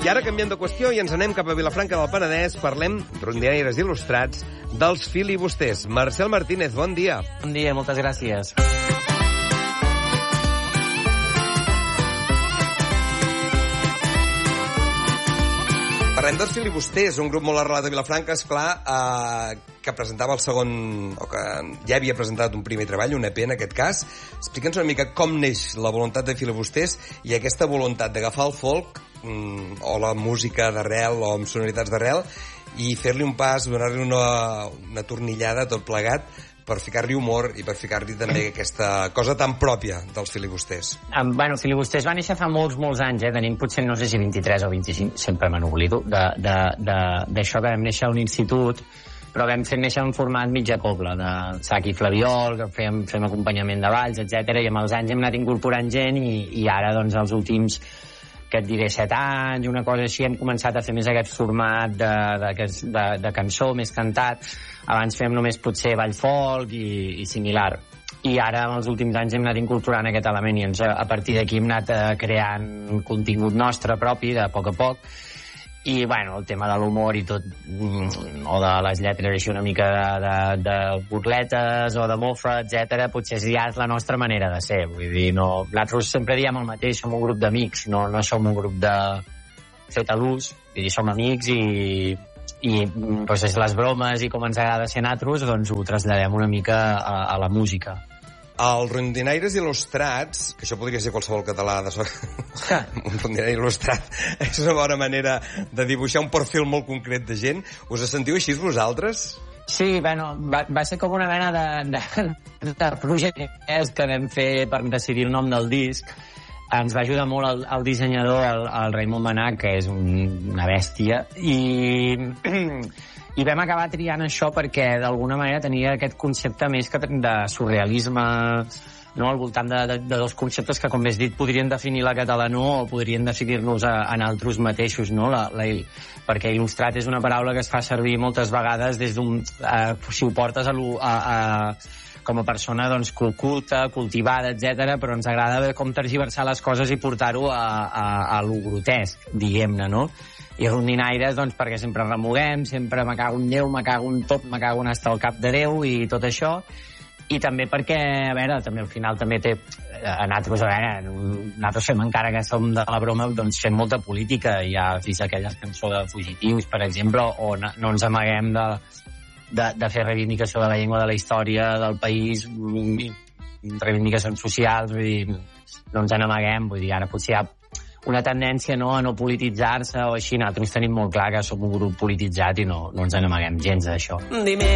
I ara canviem de qüestió i ens anem cap a Vilafranca del Penedès. Parlem, rondinaires il·lustrats, dels filibusters. Marcel Martínez, bon dia. Bon dia, moltes gràcies. Parlem dels filibusters, un grup molt arrelat a Vilafranca, esclar, que presentava el segon, o que ja havia presentat un primer treball, un EP en aquest cas. Explica'ns una mica com neix la voluntat de filibusters i aquesta voluntat d'agafar el folk, o la música d'arrel, o amb sonoritats d'arrel, i fer-li un pas, donar-li una tornillada tot plegat, per ficar-li humor i per ficar-li també aquesta cosa tan pròpia dels filibusters. Bueno, filibusters va néixer fa molts anys, tenim potser, no sé si 23 o 25, sempre me n'oblido, d'això que vam néixer a un institut, però vam fer néixer un format mitja cobla, de sac i flabiol, que fem acompanyament de balls, etc. I amb els anys hem anat incorporant gent i ara, doncs, els últims, que et diré 7 anys, una cosa així, hem començat a fer més aquest format de cançó, més cantat. Abans fèiem només potser ball folk i similar. I ara, en els últims anys, hem anat incorporant aquest element i a partir d'aquí hem anat creant contingut nostre propi, de poc a poc. I, bueno, el tema de l'humor i tot, o de les lletres així una mica de burletes o de mofa, etc., potser ja és la nostra manera de ser. Vull dir, no, nosaltres sempre diem el mateix, som un grup d'amics, no som un grup de fet a l'ús, vull dir, som amics i doncs, les bromes i com ens agrada ser nosaltres, doncs ho traslladem una mica a la música. Els rondinaires il·lustrats, que això podria ser qualsevol català un rondinaire il·lustrat, és una bona manera de dibuixar un perfil molt concret de gent. Us sentiu així vosaltres? Sí, bueno, va ser com una mena de projecte que vam fer per decidir el nom del disc. Ens va ajudar molt el dissenyador, el Raimon Manac, que és una bèstia, i vam acabar triant això perquè d'alguna manera tenia aquest concepte més que de surrealisme, no? Al voltant de dos conceptes que, com has dit, podrien definir la catalanó o podrien definir-nos a nosaltres mateixos, no? Perquè il·lustrat és una paraula que es fa servir moltes vegades des d'un... si ho portes com a persona, doncs, culta, cultivada, etc., però ens agrada com tergiversar les coses i portar-ho a lo grotesc, diguem-ne, no? I rondinaires, doncs, perquè sempre remuguem, sempre me cago en Déu, me cago en tot, me cago en hasta el cap de Déu i tot això. I també perquè, a veure, també al final també té... nosaltres fem, encara que som de la broma, doncs fem molta política. Hi ha fins aquelles cançons de fugitius, per exemple, on no ens amaguem de fer reivindicació de la llengua, de la història del país, reivindicacions socials, vull dir, no ens n'amaguem, vull dir, ara potser hi ha una tendència, no, a no polititzar-se o així. Nosaltres tenim molt clar que som un grup polititzat i no ens n'amaguem gens d'això.